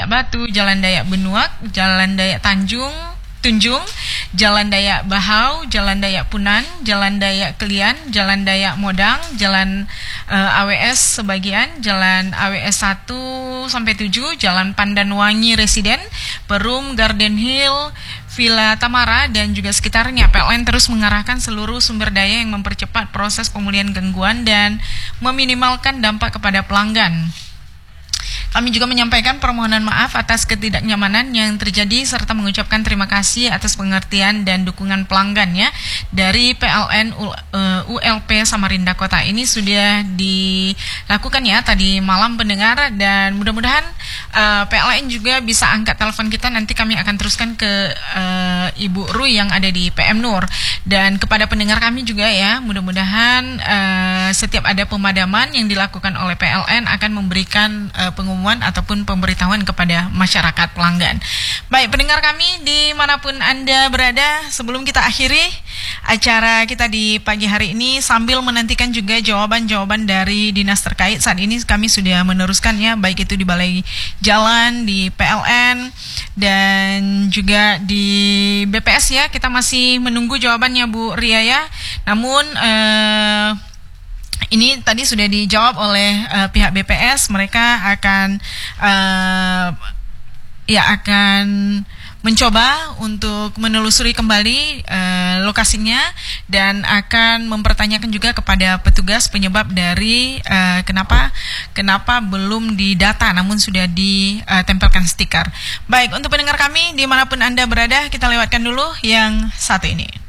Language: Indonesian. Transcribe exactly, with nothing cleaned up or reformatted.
Dayak Batu, Jalan Dayak Benuak, Jalan Dayak Tanjung, Tunjung, Jalan Dayak Bahau, Jalan Dayak Punan, Jalan Dayak Kelian, Jalan Dayak Modang, Jalan uh, A W S sebagian, Jalan A W S satu sampai tujuh, Jalan Pandanwangi Residen, Perum, Garden Hill, Villa Tamara, dan juga sekitarnya. P L N terus mengarahkan seluruh sumber daya yang mempercepat proses pemulihan gangguan dan meminimalkan dampak kepada pelanggan. Kami juga menyampaikan permohonan maaf atas ketidaknyamanan yang terjadi serta mengucapkan terima kasih atas pengertian dan dukungan pelanggan ya. Dari P L N U L P Samarinda Kota ini sudah dilakukan ya tadi malam pendengar, dan mudah-mudahan uh, P L N juga bisa angkat telepon kita, nanti kami akan teruskan ke uh, Ibu Rui yang ada di P M Nur. Dan kepada pendengar kami juga ya, mudah-mudahan uh, setiap ada pemadaman yang dilakukan oleh P L N akan memberikan uh, pengumuman ataupun pemberitahuan kepada masyarakat pelanggan. Baik pendengar kami dimanapun Anda berada, sebelum kita akhiri acara kita di pagi hari ini sambil menantikan juga jawaban-jawaban dari dinas terkait, saat ini kami sudah meneruskannya baik itu di Balai Jalan, di P L N, dan juga di B P S ya. Kita masih menunggu jawabannya Bu Ria ya. Namun eh, ini tadi sudah dijawab oleh uh, pihak B P S, mereka akan uh, ya akan mencoba untuk menelusuri kembali uh, lokasinya dan akan mempertanyakan juga kepada petugas penyebab dari uh, kenapa kenapa belum didata namun sudah ditempelkan stiker. Baik, untuk pendengar kami dimanapun Anda berada, kita lewatkan dulu yang satu ini.